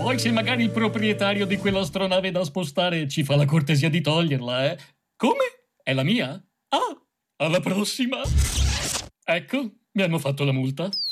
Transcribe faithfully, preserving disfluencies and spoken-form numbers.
Poi se magari il proprietario di quell'astronave da spostare ci fa la cortesia di toglierla, eh? Come? È la mia? Ah, alla prossima! Ecco, mi hanno fatto la multa.